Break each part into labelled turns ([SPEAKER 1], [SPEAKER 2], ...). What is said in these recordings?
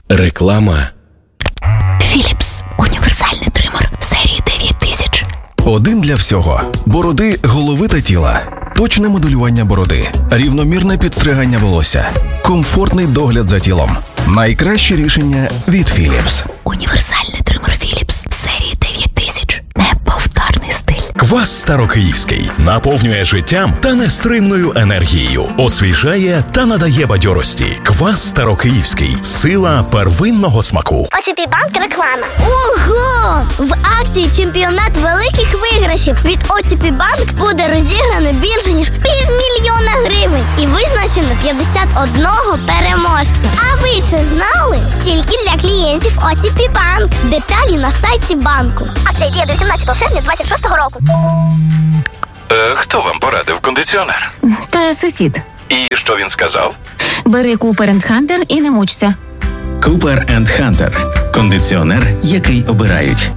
[SPEAKER 1] Реклама.
[SPEAKER 2] Philips. Універсальний тример серії 9000.
[SPEAKER 3] Один для всього. Бороди, голови та тіла. Точне моделювання бороди. Рівномірне підстригання волосся. Комфортний догляд за тілом. Найкраще рішення від Philips.
[SPEAKER 2] Універсальний тример Philips серії 9000. Неповторний стиль.
[SPEAKER 4] Квас Старокиївський наповнює життям та нестримною енергією, освіжає та надає бадьорості. Квас Старокиївський – сила первинного смаку.
[SPEAKER 5] ОТП Банк реклама. Ого! В акції чемпіонат великих виграшів від ОТП Банк буде розіграно більше ніж 500 000 гривень і визначено 51 переможця. А ви це знали? Тільки для клієнтів ОТП Банк. Деталі на сайті банку. Акція діє до 17 серпня 26 року.
[SPEAKER 4] Хто вам порадив кондиціонер?
[SPEAKER 6] Та сусід.
[SPEAKER 4] І що він сказав?
[SPEAKER 6] Бери Cooper & Hunter і не мучся.
[SPEAKER 7] Cooper & Hunter. Кондиціонер, який обирають.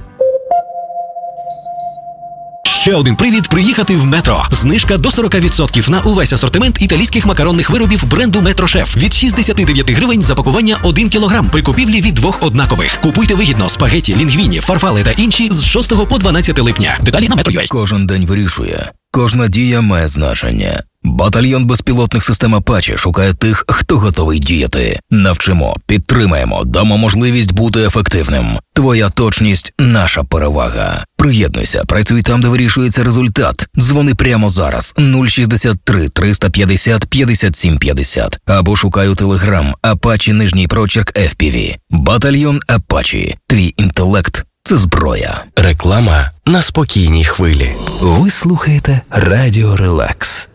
[SPEAKER 8] Ще один привід приїхати в Метро. Знижка до 40% на увесь асортимент італійських макаронних виробів бренду Метро Шеф. Від 69 гривень за пакування 1 кілограм при купівлі від 2 однакових. Купуйте вигідно спагеті, лінгвіні, фарфали та інші з 6 по 12 липня. Деталі на Metro.ua.
[SPEAKER 9] Кожен день вирішує. Кожна дія має значення. Батальйон безпілотних систем Apache шукає тих, хто готовий діяти. Навчимо, підтримаємо, дамо можливість бути ефективним. Твоя точність – наша перевага. Приєднуйся, працюй там, де вирішується результат. Дзвони прямо зараз 063 350 57 50 або шукай у Telegram Apache нижній прочерк FPV. Батальйон Apache. Твій інтелект – це зброя.
[SPEAKER 1] Реклама на спокійній хвилі.
[SPEAKER 3] Ви слухаєте Радіо Релакс.